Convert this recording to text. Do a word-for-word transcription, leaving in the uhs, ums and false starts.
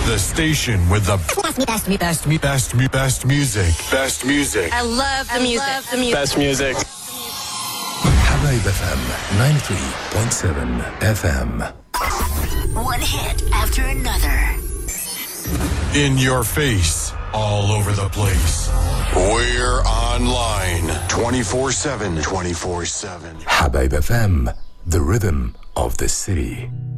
The station with the best, me, best, me, best, me, best, me, best music. Best music. I love the I music. Love the music. Best music. Habaib F M ninety-three point seven F M. One hit after another. In your face, all over the place. We're online twenty-four seven. twenty-four seven. Habaib F M, the rhythm of the city.